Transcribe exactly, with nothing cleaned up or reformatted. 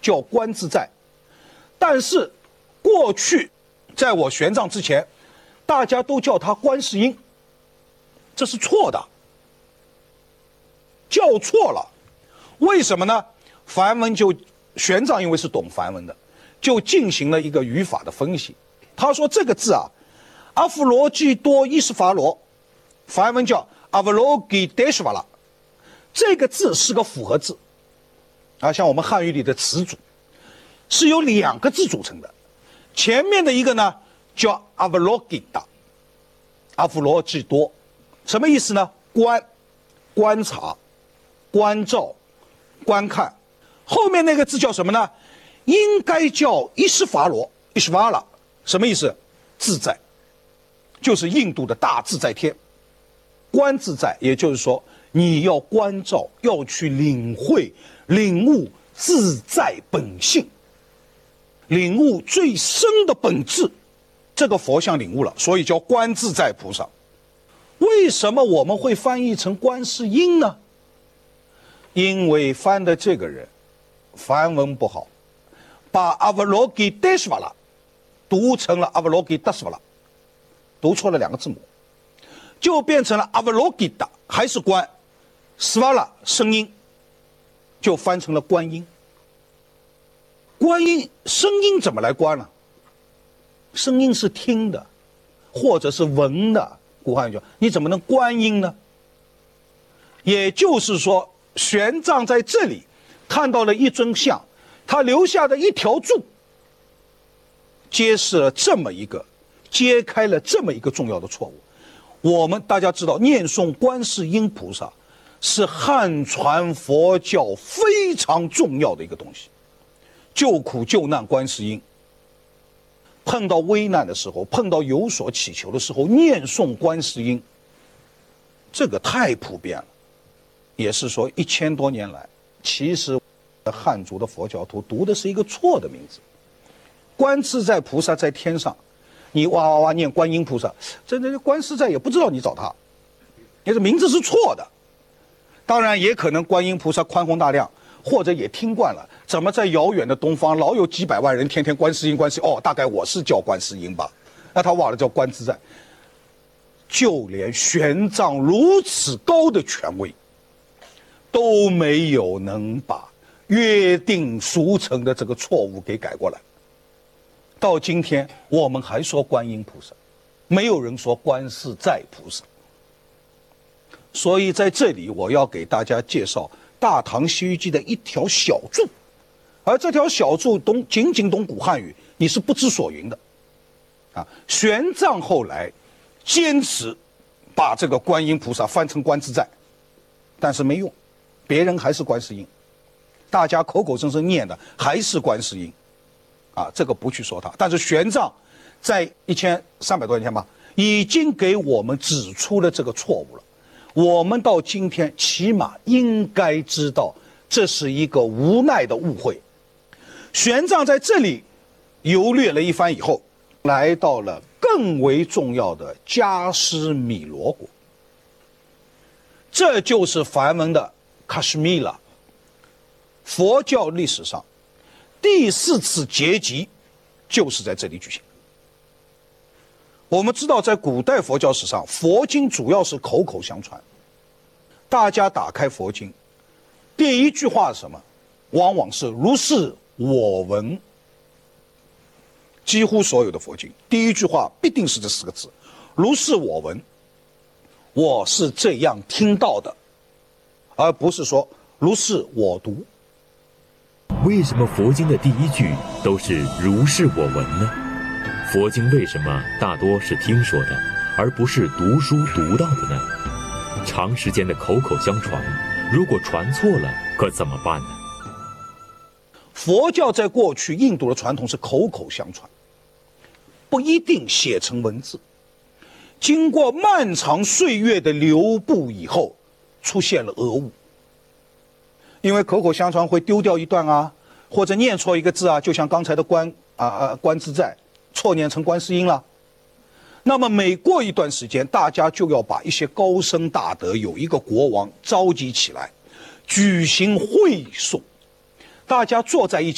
叫观自在，但是过去在我玄奘之前，大家都叫它观世音，这是错的，叫错了。为什么呢？梵文就玄奘因为是懂梵文的，就进行了一个语法的分析。他说这个字啊，阿弗罗基多伊斯法罗，梵文叫阿弗罗基德什瓦拉，这个字是个复合字啊，像我们汉语里的词组是由两个字组成的，前面的一个呢叫阿弗罗基达，阿弗罗基多，什么意思呢？观，观察，关照，观看。后面那个字叫什么呢？应该叫伊斯法罗，伊斯瓦拉，什么意思？自在，就是印度的大自在天。观自在，也就是说你要关照，要去领会、领悟自在本性，领悟最深的本质。这个佛像领悟了，所以叫观自在菩萨。为什么我们会翻译成观世音呢？因为翻的这个人梵文不好，把阿瓦罗基德什瓦拉读成了阿瓦罗基达什瓦拉，读错了两个字母，就变成了阿瓦罗基达，还是观，斯瓦拉声音，就翻成了观音。观音声音怎么来观呢？声音是听的，或者是闻的。古汉语说，你怎么能观音呢？也就是说，玄奘在这里看到了一尊像，他留下的一条柱，揭示了这么一个，揭开了这么一个重要的错误。我们大家知道，念诵观世音菩萨是汉传佛教非常重要的一个东西。救苦救难观世音，碰到危难的时候，碰到有所祈求的时候，念诵观世音，这个太普遍了。也是说，一千多年来，其实汉族的佛教徒读的是一个错的名字。观自在菩萨在天上，你哇哇哇念观音菩萨，这这观自在也不知道你找他，你这名字是错的。当然也可能观音菩萨宽宏大量，或者也听惯了，怎么在遥远的东方老有几百万人天天观世音观世音，哦，大概我是叫观世音吧，那他忘了叫观自在。就连玄奘如此高的权威，都没有能把约定俗成的这个错误给改过来。到今天我们还说观音菩萨，没有人说观自在菩萨。所以在这里我要给大家介绍《大唐西域记》的一条小注，而这条小注懂仅仅懂古汉语，你是不知所云的。啊，玄奘后来坚持把这个观音菩萨翻成观自在，但是没用，别人还是观世音，大家口口声声念的还是观世音，啊，这个不去说它。但是玄奘在一千三百多年前吧，已经给我们指出了这个错误了。我们到今天起码应该知道，这是一个无奈的误会。玄奘在这里游略了一番以后，来到了更为重要的加斯米罗国，这就是梵文的卡什米拉。佛教历史上第四次结集就是在这里举行。我们知道，在古代佛教史上，佛经主要是口口相传，大家打开佛经，第一句话是什么？往往是如是我闻。几乎所有的佛经第一句话必定是这四个字，如是我闻，我是这样听到的，而不是说如是我读。 为什么佛经的第一句都是如是我闻呢？佛经为什么大多是听说的，而不是读书读到的呢？长时间的口口相传，如果传错了，可怎么办呢？ 佛教在过去印度的传统是口口相传，不一定写成文字。经过漫长岁月的流布以后，出现了讹误。因为口口相传会丢掉一段啊，或者念错一个字啊，就像刚才的观啊啊观自在，错念成观世音了。那么每过一段时间，大家就要把一些高僧大德，有一个国王召集起来，举行会诵，大家坐在一起。